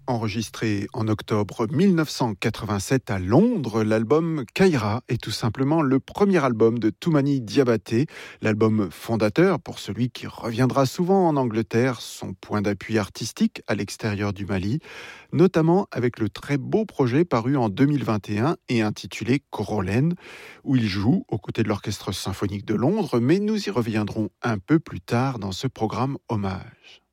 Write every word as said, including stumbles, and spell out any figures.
Enregistré en octobre mille neuf cent quatre-vingt-sept à Londres, l'album Kaira est tout simplement le premier album de Toumani Diabaté, l'album fondateur pour celui qui reviendra souvent en Angleterre, son point d'appui artistique à l'extérieur du Mali, notamment avec le très beau projet paru en deux mille vingt et un et intitulé Korolène, où il joue aux côtés de l'Orchestre symphonique de Londres, mais nous y reviendrons un peu plus tard dans ce programme hommage.